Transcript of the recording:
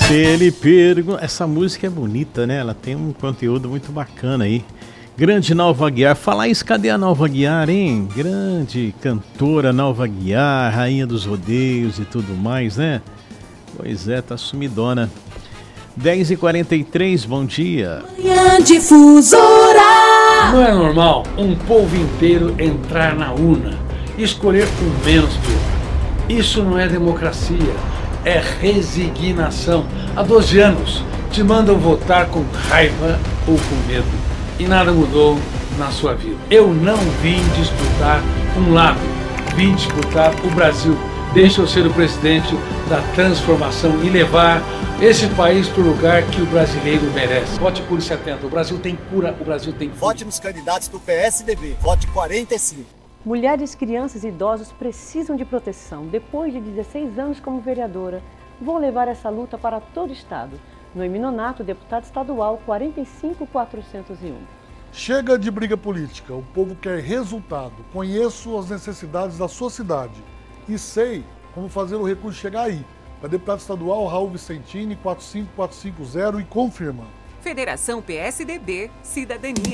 Se ele pergunta... Essa música é bonita, né? Ela tem um conteúdo muito bacana aí. Grande Nalva Aguiar. Falar isso, cadê a Nalva Aguiar, hein? Grande cantora Nalva Aguiar, rainha dos rodeios e tudo mais, né? Pois é, tá sumidona. 10h43, bom dia. Manhã Difusora. Não é normal um povo inteiro entrar na urna e escolher o menos pior. Isso não é democracia, é resignação. Há 12 anos te mandam votar com raiva ou com medo e nada mudou na sua vida. Eu não vim disputar um lado, vim disputar o Brasil. Deixa eu ser o presidente da transformação e levar esse país para o lugar que o brasileiro merece. Vote Cure 70. O Brasil tem cura, o Brasil tem cura. Vote nos candidatos do PSDB. Vote 45. Mulheres, crianças e idosos precisam de proteção. Depois de 16 anos como vereadora, vou levar essa luta para todo o estado. Noemi Nonato, deputado estadual 45401. Chega de briga política. O povo quer resultado. Conheço as necessidades da sua cidade e sei como fazer o recurso chegar aí. Para deputado estadual Raul Vicentini, 45450 e confirma. Federação PSDB Cidadania.